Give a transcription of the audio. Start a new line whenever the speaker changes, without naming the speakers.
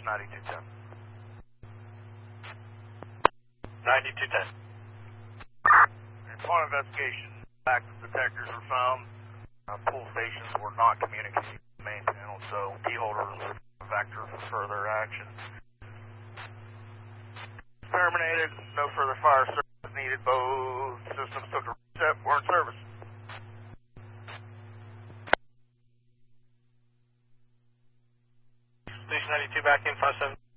9210.
9210.
Upon investigation, active detectors were found. Pull stations were not communicating with the main panel, so key holders were a vector for further action. Terminated, no further fire service needed. Both systems took a reset, were in service.
Station 92 back in 57.